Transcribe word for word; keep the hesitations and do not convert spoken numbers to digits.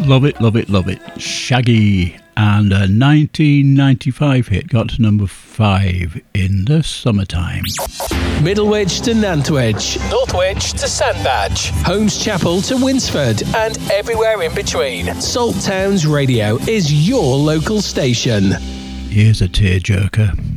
Love it, love it, love it. Shaggy. And a nineteen ninety-five hit got to number five in the summertime. Middlewich to Nantwich, Northwich to Sandbach, Holmes Chapel to Winsford, and everywhere in between. Salt Towns Radio is your local station. Here's a tearjerker.